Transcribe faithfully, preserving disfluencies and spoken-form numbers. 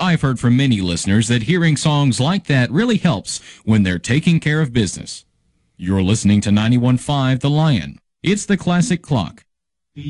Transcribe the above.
I've heard from many listeners that hearing songs like that really helps when they're taking care of business. You're listening to ninety-one point five The Lion. It's the Classic Clock.